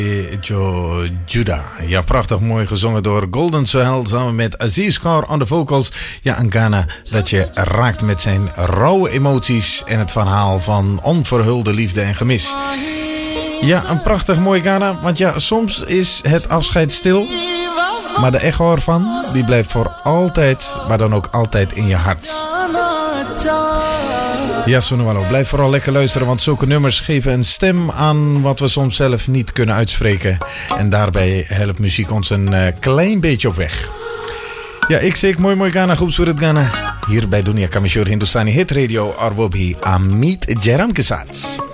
Joe Judah. Ja, prachtig mooi gezongen door Golden Sohail samen met Aziz Kaur aan de vocals. Ja, een Ghana dat je raakt met zijn rauwe emoties en het verhaal van onverhulde liefde en gemis. Ja, een prachtig mooi Ghana, want ja, soms is het afscheid stil. Maar de echo ervan, die blijft voor altijd, maar dan ook altijd in je hart. Ja, Sonowalo, blijf vooral lekker luisteren, want zulke nummers geven een stem aan wat we soms zelf niet kunnen uitspreken. En daarbij helpt muziek ons een klein beetje op weg. Ja, ik zeg mooi Ghana, goed Surat Ghana. Hier bij Dunia Kamishore Hindustani Hit Radio, Arwobhi Amit Jaram Kesat.